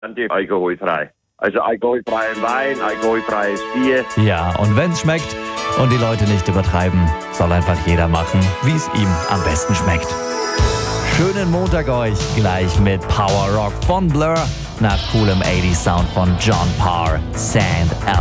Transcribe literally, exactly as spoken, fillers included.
Alkoholfrei. Also alkoholfreien Wein, alkoholfreies Bier. Ja, und wenn's schmeckt und die Leute nicht übertreiben, soll einfach jeder machen, wie es ihm am besten schmeckt. Schönen Montag euch, gleich mit Power Rock von Blur nach coolem achtziger Sound von John Parr, Sand